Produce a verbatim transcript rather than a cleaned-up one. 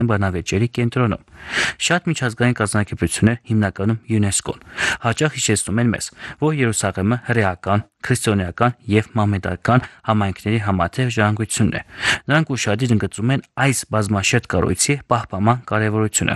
բանավեճերի կենտրոնում։ Շատ միջազգային կազմակերպություններ, հիմնականում ՅՈՒՆԵՍԿՕ-ն, հաճախ հիշեցնում են մեզ, որ Երուսաղեմը հրեական, քրիստոնեական և մահմեդական համայնքների համատեղ ժառանգությունն է։ Նրանք ուշադիր ընդգծում են այս բազմաշերտ կառույցի պահպանման կարևորությունը։